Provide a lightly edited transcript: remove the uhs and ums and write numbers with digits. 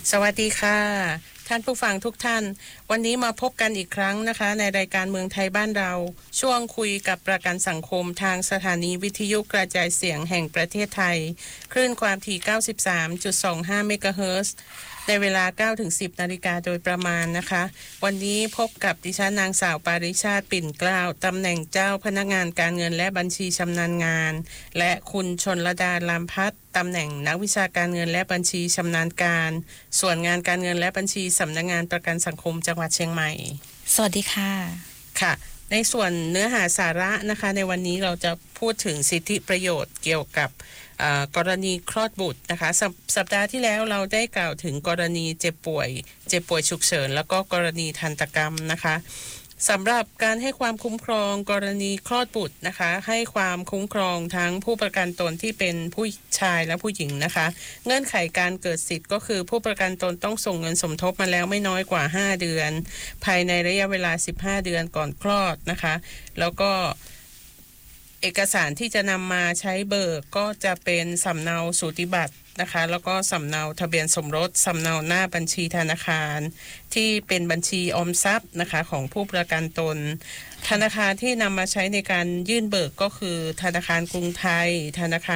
สวัสดีค่ะท่านผู้ฟังทุกท่านวันนี้มาพบกันอีกครั้งนะคะในรายการเมืองไทยบ้านเราช่วงคุยกับประกันสังคมทางสถานีวิทยุกระจายเสียงแห่งประเทศไทยคลื่นความถี่ 93.25 เมกะเฮิรตซ์ในเวลา 9-10 นาฬิกาโดยประมาณนะคะวันนี้พบกับดิฉันนางสาวปาริชาติปิ่นเกล้าตำแหน่งเจ้าพนักงานการเงินและบัญชีชำนาญงานและคุณชนลดาลามพัฒน์ตำแหน่งนักวิชาการเงินและบัญชีชำนาญการส่วนงานการเงินและบัญชีสำนักงานประกันสังคมจังหวัดเชียงใหม่สวัสดีค่ะค่ะในส่วนเนื้อหาสาระนะคะในวันนี้เราจะพูดถึงสิทธิประโยชน์เกี่ยวกับกรณีคลอดบุตรนะคะสัปดาห์ที่แล้วเราได้กล่าวถึงกรณีเจ็บป่วยฉุกเฉินแล้วก็กรณีทันตกรรมนะคะสำหรับการให้ความคุ้มครองกรณีคลอดบุตรนะคะให้ความคุ้มครองทั้งผู้ประกันตนที่เป็นผู้ชายและผู้หญิงนะคะเงื่อนไขการเกิดสิทธิ์ก็คือผู้ประกันตนต้องส่งเงินสมทบมาแล้วไม่น้อยกว่า5เดือนภายในระยะเวลา15เดือนก่อนคลอดนะคะแล้วก็เอกสารที่จะนำมาใช้เบิกก็จะเป็นสำเนาสูติบัตรนะคะแล้วก็สำเนาทะเบียนสมรสสำเนาหน้าบัญชีธนาคารที่เป็นบัญชีออมทรัพย์นะคะของผู้ประกันตนธนาคารที่นำมาใช้ในการยื่นเบิกก็คือธนาคารกรุงไทยธนาคาร